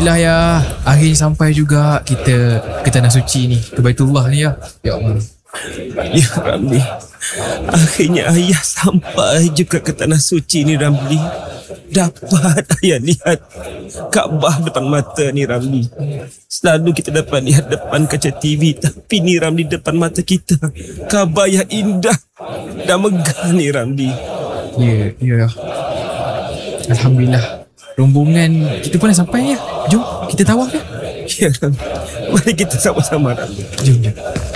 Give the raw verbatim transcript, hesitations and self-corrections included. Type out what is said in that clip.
Alhamdulillah ya. Akhirnya sampai juga kita ke Tanah Suci ni, ke Baitullah ni ya. Ya Allah. Ya Ramli, akhirnya ayah sampai juga ke Tanah Suci ni Ramli. Dapat ayah lihat Kaabah depan mata ni Ramli. Selalu kita dapat lihat depan kaca T V, tapi ni Ramli depan mata kita. Kaabah yang indah dan megah ni Ramli. Ya, ya. Alhamdulillah. Rombongan kita pun dah sampai ya. Jom kita tawaf ya. Ya Ramli, mari kita sama-sama Ramli. Jom, jom.